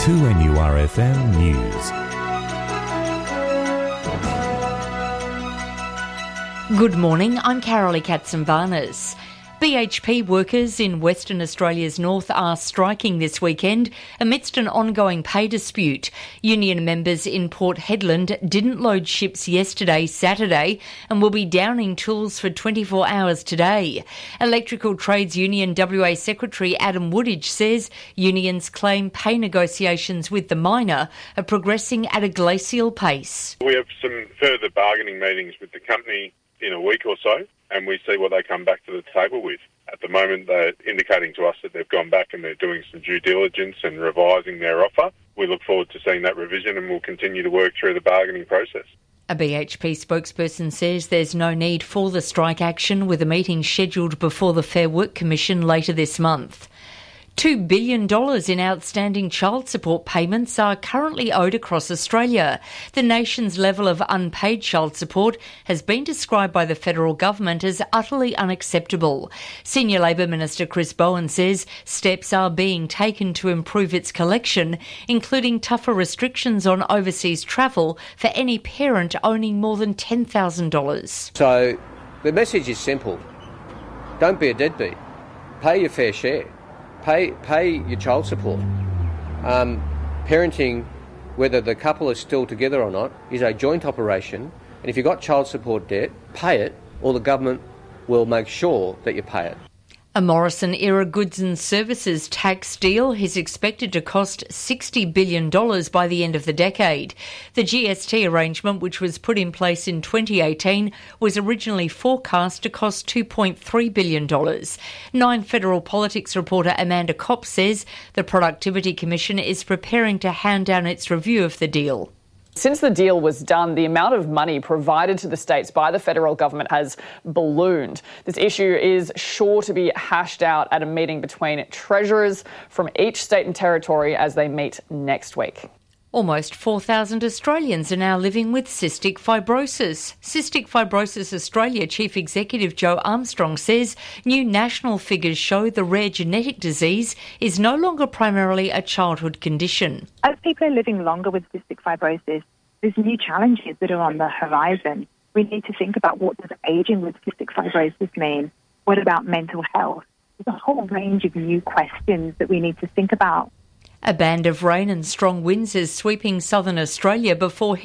2NURFM News. Good morning, I'm Carolee Katzenbarnes. BHP workers in Western Australia's north are striking this weekend amidst an ongoing pay dispute. Union members in Port Hedland didn't load ships yesterday, Saturday, and will be downing tools for 24 hours today. Electrical Trades Union WA Secretary Adam Woodage says unions claim pay negotiations with the miner are progressing at a glacial pace. We have some further bargaining meetings with the company in a week or so, and we see what they come back to the table with. At the moment, they're indicating to us that they've gone back and they're doing some due diligence and revising their offer. We look forward to seeing that revision, and we'll continue to work through the bargaining process. A BHP spokesperson says there's no need for the strike action, with a meeting scheduled before the Fair Work Commission later this month. $2 billion in outstanding child support payments are currently owed across Australia. The nation's level of unpaid child support has been described by the federal government as utterly unacceptable. Senior Labor Minister Chris Bowen says steps are being taken to improve its collection, including tougher restrictions on overseas travel for any parent owning more than $10,000. So the message is simple. Don't be a deadbeat. Pay your fair share. Pay your child support. Parenting, whether the couple is still together or not, is a joint operation. And if you've got child support debt, pay it, or the government will make sure that you pay it. A Morrison-era goods and services tax deal is expected to cost $60 billion by the end of the decade. The GST arrangement, which was put in place in 2018, was originally forecast to cost $2.3 billion. Nine Federal Politics reporter Amanda Kopp says the Productivity Commission is preparing to hand down its review of the deal. Since the deal was done, the amount of money provided to the states by the federal government has ballooned. This issue is sure to be hashed out at a meeting between treasurers from each state and territory as they meet next week. Almost 4,000 Australians are now living with cystic fibrosis. Cystic Fibrosis Australia Chief Executive Joe Armstrong says new national figures show the rare genetic disease is no longer primarily a childhood condition. As people are living longer with cystic fibrosis, there's new challenges that are on the horizon. We need to think about, what does ageing with cystic fibrosis mean? What about mental health? There's a whole range of new questions that we need to think about. A band of rain and strong winds is sweeping southern Australia before